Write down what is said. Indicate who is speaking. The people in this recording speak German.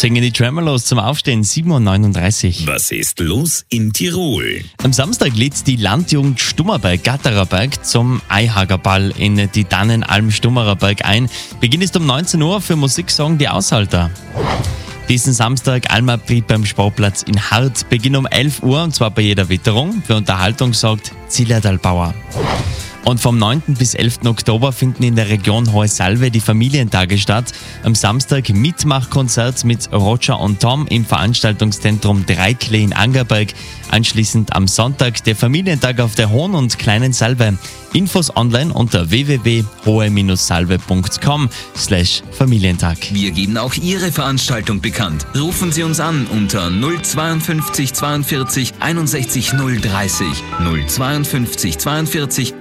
Speaker 1: Singen die Tremolos zum Aufstehen, 7:39 Uhr.
Speaker 2: Was ist los in Tirol?
Speaker 1: Am Samstag lädt die Landjugend Stummerberg Gattererberg zum Eihagerball in die Dannenalm Stummererberg ein. Beginn ist um 19 Uhr, für Musik sorgen die Aushalter. Diesen Samstag Almabrieb beim Sportplatz in Hart. Beginn um 11 Uhr und zwar bei jeder Witterung. Für Unterhaltung sorgt Zillertalbauer. Und vom 9. bis 11. Oktober finden in der Region Hohe Salve die Familientage statt. Am Samstag Mitmachkonzert mit Roger und Tom im Veranstaltungszentrum Dreiklee in Angerberg. Anschließend am Sonntag der Familientag auf der Hohen und Kleinen Salve. Infos online unter www.hohe-salve.com/Familientag.
Speaker 3: Wir geben auch Ihre Veranstaltung bekannt. Rufen Sie uns an unter 052 42 61 030. 052 42